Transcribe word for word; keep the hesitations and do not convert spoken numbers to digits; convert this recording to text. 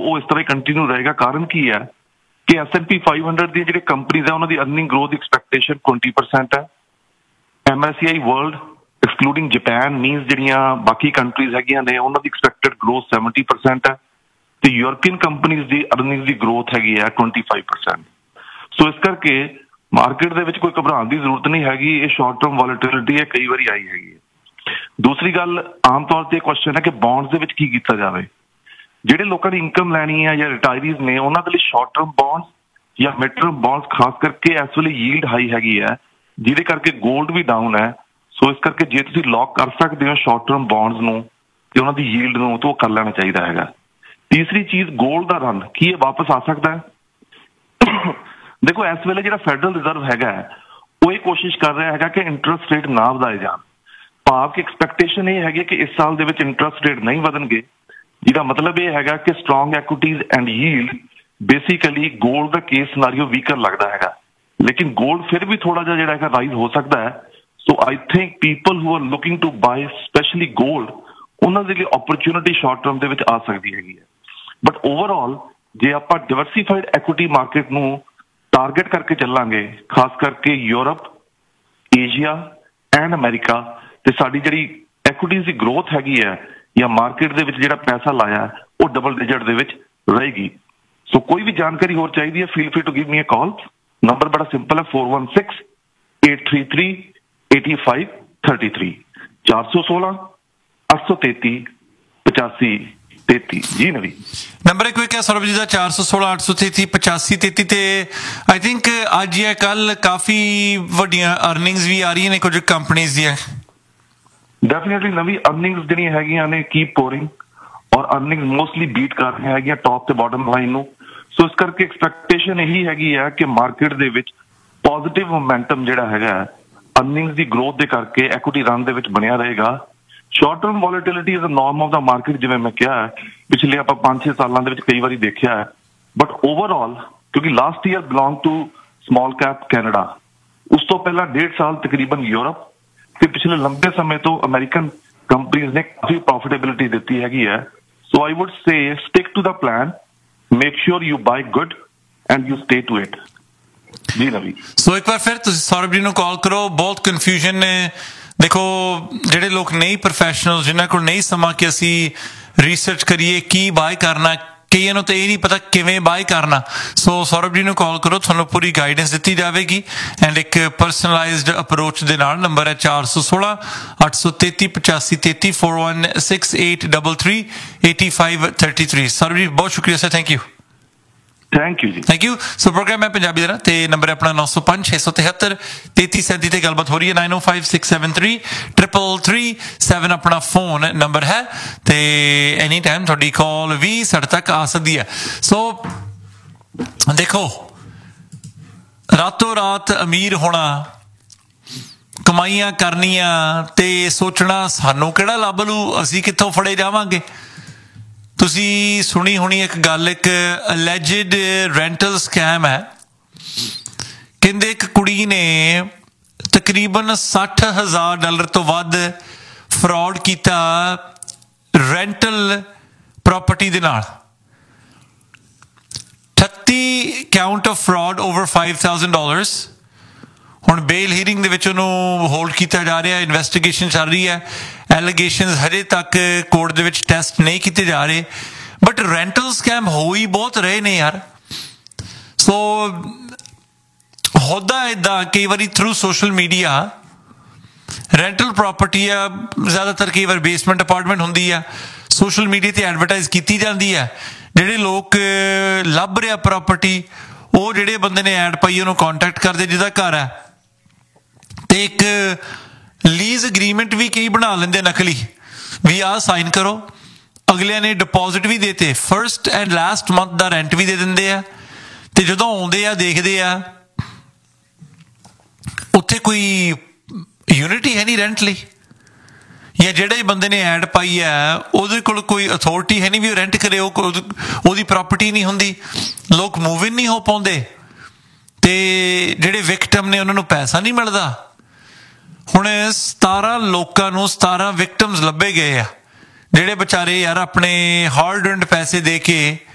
ਉਹ ਇਸ ਤਰ੍ਹਾਂ ਹੀ ਕੰਟੀਨਿਊ ਰਹੇਗਾ। ਕਾਰਨ ਕੀ ਹੈ ਕਿ S and P five hundred ਦੀਆਂ ਜਿਹੜੇ ਕੰਪਨੀਜ਼ ਹੈ ਉਹਨਾਂ ਦੀ earning growth expectation twenty percent ਹੈ। ਐਮ ਐਸ ਸੀ ਆਈ ਵਰਲਡ ਐਕਸਕਲੂਡਿੰਗ ਜਾਪਾਨ ਮੀਨਸ ਜਿਹੜੀਆਂ ਬਾਕੀ ਕੰਟਰੀਜ਼ ਹੈਗੀਆਂ ਨੇ ਉਹਨਾਂ ਦੀ ਐਕਸਪੈਕਟਡ ਗਰੋਥ ਸੈਵਨਟੀ ਪਰਸੈਂਟ ਹੈ ਤੇ ਯੂਰਪੀਅਨ ਕੰਪਨੀਜ਼ ਦੀ ਅਰਨਿੰਗ ਦੀ ਗਰੋਥ ਹੈਗੀ ਹੈ ਟਵੈਂਟੀ ਫਾਈਵ ਪਰਸੈਂਟ। ਸੋ ਇਸ ਕਰਕੇ ਮਾਰਕੀਟ ਦੇ ਵਿੱਚ ਕੋਈ ਘਬਰਾਉਣ ਦੀ ਜ਼ਰੂਰਤ ਨਹੀਂ ਹੈਗੀ। ਇਹ ਸ਼ਾਰਟ ਟਰਮ ਵੋਲੇਟਿਲਿਟੀ ਹੈ, ਕਈ ਵਾਰੀ ਆਈ ਹੈਗੀ ਹੈ। ਦੂਸਰੀ ਗੱਲ, ਆਮ ਤੌਰ ਤੇ ਕੁਐਸਚਨ ਹੈ ਕਿ ਬੌਂਡਸ ਦੇ ਵਿੱਚ ਕੀ ਕੀਤਾ ਜਾਵੇ। ਜਿਹੜੇ ਲੋਕਾਂ ਦੀ ਇਨਕਮ ਲੈਣੀ ਹੈ ਜਾਂ ਰਿਟਾਇਰੀਜ਼ ਨੇ ਉਹਨਾਂ ਦੇ ਲਈ ਸ਼ਾਰਟ ਟਰਮ ਬੌਂਡਸ ਜਾਂ ਮਿਡ ਟਰਮ ਬੌਂਡਸ ਖਾਸ ਕਰਕੇ ਇਸ ਵੇਲੇ ਯੀਲਡ ਹਾਈ ਹੈਗੀ ਹੈ ਜਿਹਦੇ ਕਰਕੇ ਗੋਲਡ ਵੀ ਡਾਊਨ ਹੈ। ਸੋ ਇਸ ਕਰਕੇ ਜੇ ਤੁਸੀਂ ਲੌਕ ਕਰ ਸਕਦੇ ਹੋ ਸ਼ਾਰਟ ਟਰਮ ਬੌਂਡਸ ਨੂੰ ਤੇ ਉਹਨਾਂ ਦੀ ਯੀਲਡ ਨੂੰ ਤਾਂ ਉਹ ਕਰ ਲੈਣਾ ਚਾਹੀਦਾ ਹੈਗਾ। ਤੀਸਰੀ ਚੀਜ਼, ਗੋਲਡ ਦਾ ਰਨ ਕੀ ਇਹ ਵਾਪਸ ਆ ਸਕਦਾ ਹੈ? ਦੇਖੋ ਇਸ ਵੇਲੇ ਜਿਹੜਾ ਫੈਡਰਲ ਰਿਜ਼ਰਵ ਹੈਗਾ ਉਹ ਇਹ ਕੋਸ਼ਿਸ਼ ਕਰ ਰਿਹਾ ਹੈਗਾ ਕਿ ਇੰਟਰਸਟ ਰੇਟ ਨਾ ਵਧਾਏ ਜਾਣ। ਭਾਵ ਕਿ ਐਕਸਪੈਕਟੇਸ਼ਨ ਇਹ ਹੈਗੀ ਕਿ ਇਸ ਸਾਲ ਦੇ ਵਿੱਚ ਇੰਟਰਸਟ ਰੇਟ ਨਹੀਂ ਵਧਣਗੇ, ਜਿਹਦਾ ਮਤਲਬ ਇਹ ਹੈਗਾ ਕਿ strong ਐਕੁਇਟੀਜ਼ and yield basically gold the case scenario weaker ਲੱਗਦਾ ਹੈਗਾ। ਲੇਕਿਨ ਗੋਲਡ ਫਿਰ ਵੀ ਥੋੜਾ ਜਿਹਾ ਜਿਹੜਾ ਹੈਗਾ ਰਾਈਜ਼ ਹੋ ਸਕਦਾ ਹੈ। ਸੋ I think people who are looking to bye specially gold ਉਹਨਾਂ ਦੇ ਲਈ ਓਪਰਚੁਨਿਟੀ ਸ਼ਾਰਟ ਟਰਮ ਦੇ ਵਿੱਚ ਆ ਸਕਦੀ ਹੈਗੀ ਹੈ। ਬਟ ਓਵਰਆਲ ਜੇ ਆਪਾਂ ਡਿਵਰਸੀਫਾਈਡ ਐਕੁਇਟੀ ਮਾਰਕੀਟ ਨੂੰ ਟਾਰਗੇਟ ਕਰਕੇ ਚੱਲਾਂਗੇ, ਖਾਸ ਕਰਕੇ ਯੂਰਪ, ਏਸ਼ੀਆ ਐਂਡ ਅਮਰੀਕਾ, ਤੇ ਸਾਡੀ ਜਿਹੜੀ ਐਕੁਇਟੀਜ਼ ਦੀ ਗਰੋਥ ਹੈਗੀ ਹੈ ਜਾਂ ਮਾਰਕੀਟ ਦੇ ਵਿੱਚ ਜਿਹੜਾ ਪੈਸਾ ਲਾਇਆ ਉਹ ਡਬਲ ਡਿਜਿਟ ਦੇ ਵਿੱਚ ਰਹੇਗੀ। ਸੋ ਕੋਈ ਵੀ ਜਾਣਕਾਰੀ ਹੋਰ ਚਾਹੀਦੀ ਹੈ, feel free to give me a call. Number ਬੜਾ ਸਿੰਪਲ ਹੈ, four one six eight three three eighty five thirty three ਚਾਰ ਸੌ ਸੋਲਾਂ ਅੱਠ ਸੌ ਤੇਤੀ ਪਚਾਸੀ ਤੇਤੀ। ਜੀ ਨਵੀ ਨੰਬਰ ਇੱਕ ਹੈ ਸੌਰਵ ਜੀ ਦਾ ਚਾਰ ਸੌ ਸੋਲਾਂ ਅੱਠ ਸੌ ਤੇਤੀ ਪਚਾਸੀ ਤੇਤੀ। ਤੇ ਆਈ ਥਿੰਕ ਅੱਜ ਜਾਂ ਕੱਲ ਕਾਫੀ ਵੱਡੀਆਂ ਅਰਨਿੰਗਸ ਵੀ ਆ ਰਹੀਆਂ ਨੇ ਕੁਝ ਕੰਪਨੀਜ਼ ਦੀਆਂ। ਡੈਫੀਨੇਟਲੀ ਨਵੀਂ ਅਰਨਿੰਗਸ ਜਿਹੜੀਆਂ ਹੈਗੀਆਂ ਨੇ ਕੀਪ ਪੋਰਿੰਗ ਔਰ ਅਰਨਿੰਗਸ ਮੋਸਟਲੀ ਬੀਟ ਕਰ ਰਹੀਆਂ ਹੈਗੀਆਂ ਟੌਪ ਤੇ ਬਾਟਮ ਲਾਈਨ ਨੂੰ। ਸੋ ਇਸ ਕਰਕੇ ਐਕਸਪੈਕਟੇਸ਼ਨ ਇਹੀ ਹੈਗੀ ਹੈ ਕਿ ਮਾਰਕੀਟ ਦੇ ਵਿੱਚ ਪੋਜ਼ਿਟਿਵ ਮੋਮੈਂਟਮ ਜਿਹੜਾ ਹੈਗਾ ਅਰਨਿੰਗਸ ਦੀ ਗਰੋਥ ਦੇ ਕਰਕੇ ਐਕੁਇਟੀ ਰਨ ਦੇ ਵਿੱਚ ਬਣਿਆ ਰਹੇਗਾ। Short term ਵੋਲੇਟਿਲਿਟੀ is a norm of the market, ਜਿਵੇਂ ਮੈਂ ਕਿਹਾ ਪਿਛਲੇ ਆਪਾਂ ਪੰਜ ਛੇ ਸਾਲਾਂ ਦੇ ਵਿੱਚ ਕਈ ਵਾਰੀ ਦੇਖਿਆ ਹੈ। ਬਟ ਓਵਰਆਲ ਕਿਉਂਕਿ last year belong to small cap Canada, ਉਸ ਤੋਂ ਪਹਿਲਾਂ ਡੇਢ ਸਾਲ ਤਕਰੀਬਨ ਯੂਰਪ ਤੇ ਪਿਛਲੇ ਲੰਬੇ ਸਮੇਂ ਤੋਂ ਅਮਰੀਕਨ ਕੰਪਨੀਜ਼ ਨੇ ਕਾਫੀ ਪ੍ਰੋਫਿਟੇਬਿਲਿਟੀ ਦਿੱਤੀ ਹੈਗੀ ਹੈ। ਸੋ ਆਈ wood say stick to the plan, make sure you by good and you stay to it. ਜੀ ਨਵੀ। ਸੋ ਇੱਕ ਵਾਰ ਫਿਰ ਤੁਸੀਂ ਸੌਰਵ ਜੀ ਨੂੰ ਕਾਲ ਕਰੋ। ਬਹੁਤ ਕਨਫਿਊਜ਼ਨ ਨੇ। ਦੇਖੋ ਜਿਹੜੇ ਲੋਕ ਨਹੀਂ ਪ੍ਰੋਫੈਸ਼ਨਲ, ਜਿਨ੍ਹਾਂ ਕੋਲ ਨਹੀਂ ਸਮਾਂ ਕਿ ਅਸੀਂ ਰਿਸਰਚ ਕਰੀਏ ਕੀ ਬਾਏ ਕਰਨਾ, ਕਈਆਂ ਨੂੰ ਤਾਂ ਇਹ ਨਹੀਂ ਪਤਾ ਕਿਵੇਂ ਬਾਏ ਕਰਨਾ। ਸੋ ਸੌਰਵ ਜੀ ਨੂੰ ਕਾਲ ਕਰੋ, ਤੁਹਾਨੂੰ ਪੂਰੀ ਗਾਈਡੈਂਸ ਦਿੱਤੀ ਜਾਵੇਗੀ ਐਂਡ ਇੱਕ ਪਰਸਨਲਾਈਜ਼ਡ ਅਪਰੋਚ ਦੇ ਨਾਲ। ਨੰਬਰ ਹੈ ਚਾਰ ਸੌ ਸੋਲਾਂ ਅੱਠ ਸੌ ਤੇਤੀ ਪਚਾਸੀ ਤੇਤੀ four one six eight double three eighty five thirty three. Saurav ਜੀ ਬਹੁਤ ਸ਼ੁਕਰੀਆ sir, thank you. Thank you ਜੀ, ਥੈਂਕ ਯੂ। ਸੋ ਪ੍ਰੋਗਰਾਮ ਹੈ ਪੰਜਾਬੀ ਦਾ ਤੇ ਨੰਬਰ ਹੈ ਆਪਣਾ ਨੌ ਸੌ ਪੰਜ ਛੇ ਸੌ ਤਿਹੱਤਰ ਤੇਤੀ ਸੈਂਤੀ ਤੇ ਗੱਲਬਾਤ ਹੋ ਰਹੀ ਹੈ। ਨਾਈਨ ਓ five six seven three triple three seven ਆਪਣਾ ਫੋਨ ਨੰਬਰ ਹੈ ਤੇ ਐਨੀ ਟਾਈਮ ਤੁਹਾਡੀ ਕਾਲ ਵੀ ਸਾਡੇ ਤੱਕ ਆ ਸਕਦੀ ਹੈ। ਸੋ ਦੇਖੋ, ਰਾਤੋਂ ਰਾਤ ਅਮੀਰ ਹੋਣਾ, ਕਮਾਈਆਂ ਕਰਨੀਆਂ ਤੇ ਸੋਚਣਾ ਸਾਨੂੰ ਕਿਹੜਾ ਲੱਭ ਲੂ, ਅਸੀਂ ਕਿੱਥੋਂ ਫੜੇ ਜਾਵਾਂਗੇ। ਤੁਸੀਂ ਸੁਣੀ ਹੋਣੀ ਇੱਕ ਗੱਲ, ਇੱਕ ਅਲੈਜਡ ਰੈਂਟਲ ਸਕੈਮ ਹੈ। ਕਹਿੰਦੇ ਇੱਕ ਕੁੜੀ ਨੇ ਤਕਰੀਬਨ ਸੱਠ ਹਜ਼ਾਰ ਡਾਲਰ ਤੋਂ ਵੱਧ ਫਰੋਡ ਕੀਤਾ ਰੈਂਟਲ ਪ੍ਰੋਪਰਟੀ ਦੇ ਨਾਲ। ਅਠੱਤੀ count of fraud over five thousand dollars. ਹੁਣ ਬੇਲ ਹੀਅਰਿੰਗ ਦੇ ਵਿੱਚ ਉਹਨੂੰ ਹੋਲਡ ਕੀਤਾ ਜਾ ਰਿਹਾ, ਇਨਵੈਸਟੀਗੇਸ਼ਨ ਚੱਲ ਰਹੀ ਹੈ। ਐਲੀਗੇਸ਼ਨਸ ਹਜੇ ਤੱਕ ਕੋਰਟ ਦੇ ਵਿੱਚ ਟੈਸਟ ਨਹੀਂ ਕੀਤੇ ਜਾ ਰਹੇ, ਬਟ ਰੈਂਟਲ ਸਕੈਮ ਹੋ ਹੀ ਬਹੁਤ ਰਹੇ ਨੇ ਯਾਰ। ਸੋ ਹੋਦਾ ਇੱਦਾਂ ਕਈ ਵਾਰੀ through social media rental property ਆ, ਜ਼ਿਆਦਾਤਰ ਕਈ ਵਾਰ ਬੇਸਮੈਂਟ ਅਪਾਰਟਮੈਂਟ ਹੁੰਦੀ ਆ, ਸੋਸ਼ਲ ਮੀਡੀਆ ਤੇ ਐਡਵਰਟਾਈਜ਼ ਕੀਤੀ ਜਾਂਦੀ ਹੈ। ਜਿਹੜੇ ਲੋਕ ਲੱਭ ਰਿਹਾ ਪ੍ਰੋਪਰਟੀ, ਉਹ ਜਿਹੜੇ ਬੰਦੇ ਨੇ ਐਡ ਪਾਈ ਉਹਨੂੰ ਕਾਂਟੈਕਟ ਕਰਦੇ ਜਿਹਦਾ ਘਰ ਹੈ, ਤੇ ਇੱਕ ਲੀਜ਼ ਅਗਰੀਮੈਂਟ ਵੀ ਕਈ ਬਣਾ ਲੈਂਦੇ ਨਕਲੀ ਵੀ ਆਹ ਸਾਈਨ ਕਰੋ। ਅਗਲਿਆਂ ਨੇ ਡਿਪੋਜ਼ਿਟ ਵੀ ਦੇਤੇ, first and last month the rent ਵੀ ਦੇ ਦਿੰਦੇ ਆ। ਤੇ ਜਦੋਂ ਆਉਂਦੇ ਆ ਦੇਖਦੇ ਆ ਉੱਥੇ ਕੋਈ ਯੂਨਿਟੀ ਹੈ ਨਹੀਂ ਰੈਂਟ ਲਈ, ਜਾਂ ਜਿਹੜੇ ਬੰਦੇ ਨੇ ਐਡ ਪਾਈ ਹੈ ਉਹਦੇ ਕੋਲ ਕੋਈ ਅਥਾਰਟੀ ਹੈ ਨਹੀਂ ਵੀ ਉਹ ਰੈਂਟ ਕਰੇ, ਉਹ ਉਹਦੀ ਪ੍ਰੋਪਰਟੀ ਨਹੀਂ ਹੁੰਦੀ। ਲੋਕ ਮੂਵ ਇਨ ਨਹੀਂ ਹੋ ਪਾਉਂਦੇ ਤੇ ਜਿਹੜੇ ਵਿਕਟਮ ਨੇ ਉਹਨਾਂ ਨੂੰ ਪੈਸਾ ਨਹੀਂ ਮਿਲਦਾ। ਹੁਣ ਸਤਾਰਾਂ ਲੋਕਾਂ ਨੂੰ ਸਤਾਰਾਂ ਵਿਕਟਮਸ ਲੱਭੇ ਗਏ ਆ ਜਿਹੜੇ ਵਿਚਾਰੇ ਯਾਰ ਆਪਣੇ ਹਾਰਡ ਅਰਨਡ ਪੈਸੇ ਦੇ ਕੇ